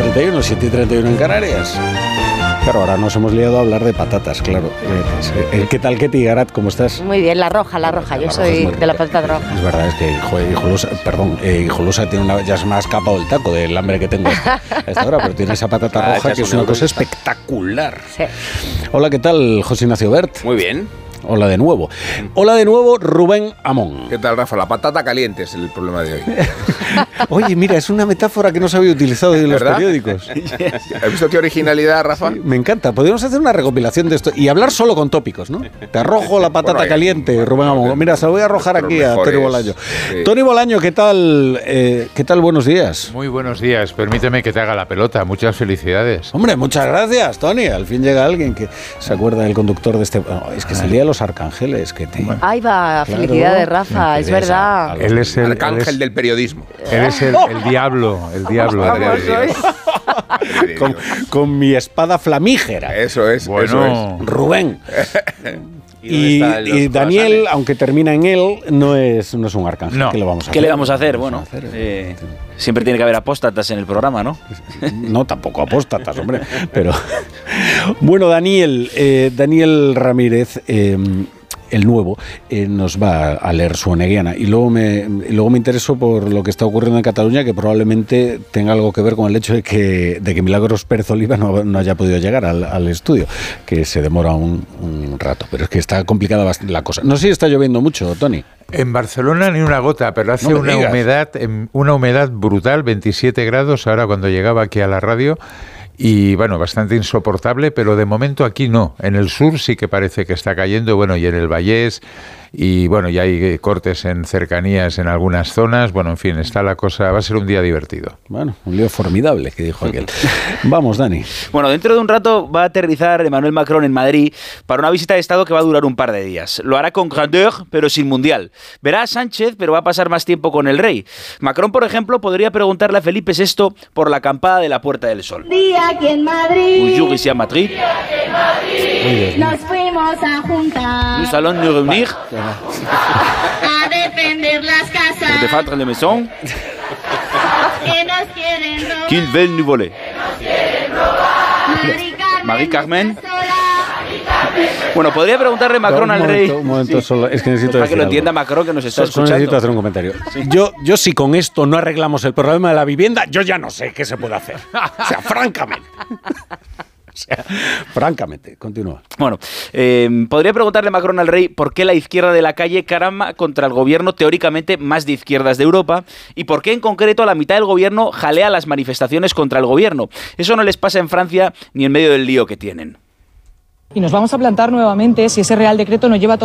6:31, 7:31 en Canarias. Claro, ahora nos hemos liado a hablar de patatas, claro. ¿Qué tal, Ketty Garat? ¿Cómo estás? Muy bien, la roja. Yo soy de la patata roja. Es verdad, es que Hijolusa tiene ya se me ha escapado el taco del hambre que tengo a esta hora, pero tiene esa patata roja que es una cosa espectacular. Sí. Hola, ¿qué tal, José Ignacio Bert? Muy bien. Hola de nuevo. Hola de nuevo, Rubén Amón. ¿Qué tal, Rafa? La patata caliente es el problema de hoy. Oye, mira, es una metáfora que no se había utilizado en los periódicos. ¿Has visto qué originalidad, Rafa? Sí, me encanta. Podríamos hacer una recopilación de esto y hablar solo con tópicos, ¿no? Te arrojo la patata caliente, Rubén Amón. Mira, se lo voy a arrojar aquí a Tony Bolaño. Sí. Tony Bolaño, ¿qué tal? ¿Qué tal? Buenos días. Muy buenos días. Permíteme que te haga la pelota. Muchas felicidades. Hombre, muchas gracias, Tony. Al fin llega alguien que se acuerda del conductor de este... No, es que salía Los Arcángeles. Ahí va, claro, felicidades, Rafa, es verdad. Él es el arcángel del periodismo. Él es el diablo, con mi espada flamígera. Eso es, bueno. Eso es. Rubén. Y Daniel, aunque termina en él, no es un arcángel. No. ¿Qué le vamos a hacer? ¿Qué le vamos a hacer? Bueno, siempre tiene que haber apóstatas en el programa, ¿no? No, tampoco apóstatas, hombre. Pero bueno, Daniel Ramírez, el nuevo, nos va a leer su oneguiana. Y luego me intereso por lo que está ocurriendo en Cataluña, que probablemente tenga algo que ver con el hecho de que Milagros Pérez Oliva no haya podido llegar al estudio, que se demora un rato. Pero es que está complicada bastante la cosa. No sé si está lloviendo mucho, Tony. En Barcelona ni una gota, pero hace una humedad brutal, 27 grados, ahora cuando llegaba aquí a la radio. Y bueno, bastante insoportable, pero de momento aquí no. En el sur sí que parece que está cayendo, bueno, y en el Vallés, y bueno, ya hay cortes en cercanías en algunas zonas. Bueno, en fin, está la cosa, va a ser un día divertido. Bueno, un día formidable, que dijo aquel. Vamos, Dani. Bueno, dentro de un rato va a aterrizar Emmanuel Macron en Madrid para una visita de Estado que va a durar un par de días. Lo hará con grandeur, pero sin mundial. Verá a Sánchez, pero va a pasar más tiempo con el rey. Macron, por ejemplo, podría preguntarle a Felipe VI por la acampada de la Puerta del Sol. Día aquí en Madrid. Bonjour, ici a Madrid. Nos fuimos a juntar. Nous allons nous reunir. A defender las casas. Pour défendre les maisons. Que nos quieren robar. Qu'ils veulent nous voler. Marie Carmen. Bueno, podría preguntarle Macron al rey. Un momento solo. Es que necesito para que lo entienda Macron, que nos está escuchando. Necesito hacer un comentario. Sí. Yo si con esto no arreglamos el problema de la vivienda, yo ya no sé qué se puede hacer. O sea, francamente, continúa. Bueno, podría preguntarle Macron al rey por qué la izquierda de la calle caramba contra el gobierno teóricamente más de izquierdas de Europa y por qué en concreto la mitad del gobierno jalea las manifestaciones contra el gobierno. Eso no les pasa en Francia ni en medio del lío que tienen. Y nos vamos a plantar nuevamente si ese Real Decreto no lleva